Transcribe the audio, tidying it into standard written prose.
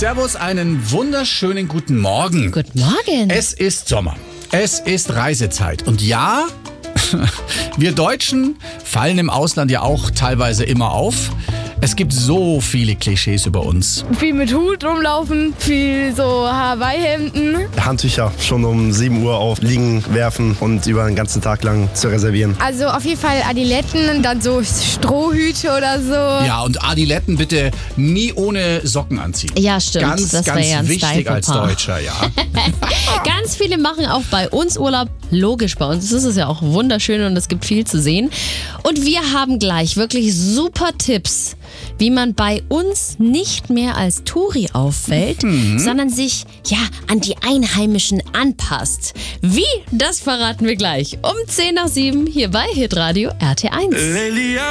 Servus, einen wunderschönen guten Morgen. Guten Morgen. Es ist Sommer. Es ist Reisezeit. Und ja, wir Deutschen fallen im Ausland ja auch teilweise immer auf. Es gibt so viele Klischees über uns. Viel mit Hut rumlaufen, viel so Hawaii-Hemden. Handtücher schon um 7 Uhr auf liegen werfen und über den ganzen Tag lang zu reservieren. Also auf jeden Fall Adiletten und dann so Strohhüte oder so. Ja, und Adiletten bitte nie ohne Socken anziehen. Ja, stimmt. Ganz, das ganz ja ein wichtig als Style-Fauxpas. Deutscher, ja. Ganz viele machen auch bei uns Urlaub. Logisch, bei uns ist es ja auch wunderschön und es gibt viel zu sehen. Und wir haben gleich wirklich super Tipps, wie man bei uns nicht mehr als Touri auffällt, sondern sich an die Einheimischen anpasst. Wie? Das verraten wir gleich um 6:50 hier bei Hitradio RT1.